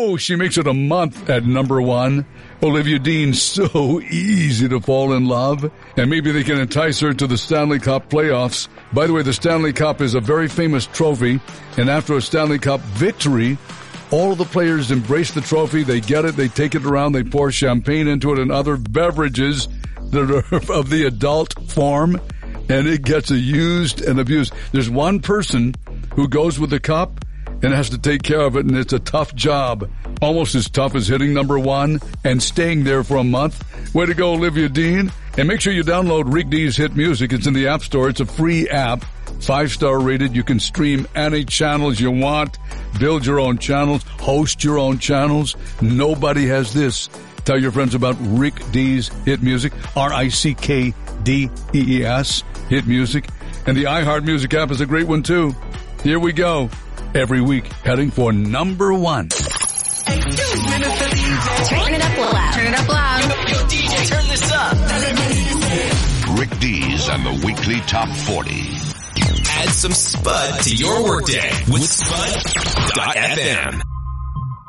Oh, she makes it a month at number 1. Olivia Dean, so easy to fall in love. And maybe they can entice her to the Stanley Cup playoffs. By the way, the Stanley Cup is a very famous trophy. And after a Stanley Cup victory, all of the players embrace the trophy. They get it. They take it around. They pour champagne into it and other beverages that are of the adult form. And it gets used and abused. There's one person who goes with the cup and has to take care of it, and it's a tough job. Almost as tough as hitting number 1 and staying there for a month. Way to go, Olivia Dean. And make sure you download Rick D's Hit Music. It's in the App Store. It's a free app, 5-star rated. You can stream any channels you want, build your own channels, host your own channels. Nobody has this. Tell your friends about Rick D's Hit Music, RICKDEES, Hit Music. And the iHeart Music app is a great one, too. Here we go. Every week, heading for number 1. Turn it up loud. Turn it up loud. Yo, DJ, turn this up. Rick D's and the weekly top 40. Add some Spud to your workday with Spud.fm.